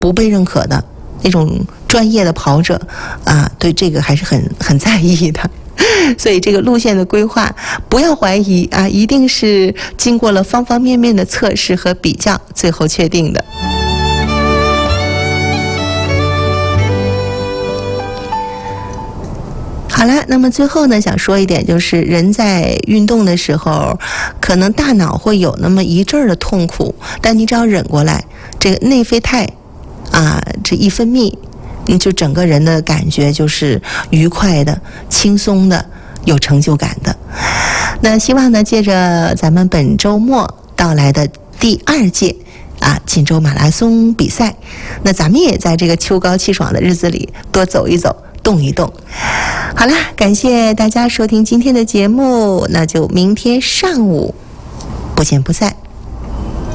不被认可的那种专业的跑者啊，对这个还是很在意的。所以这个路线的规划不要怀疑啊，一定是经过了方方面面的测试和比较，最后确定的。好了，那么最后呢，想说一点，就是人在运动的时候，可能大脑会有那么一阵儿的痛苦，但你只要忍过来，这个内啡肽啊，这一分泌，你就整个人的感觉就是愉快的、轻松的、有成就感的。那希望呢，借着咱们本周末到来的第2届锦州马拉松比赛，那咱们也在这个秋高气爽的日子里多走一走，动一动。好啦，感谢大家收听今天的节目，那就明天上午不见不散。